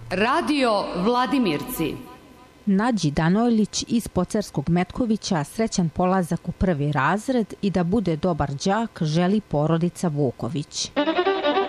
Radio Vladimirci. Nađi Danojlić iz Pocerskog Metkovića srećan polazak u 1. razred i da bude dobar đak želi porodica Vuković.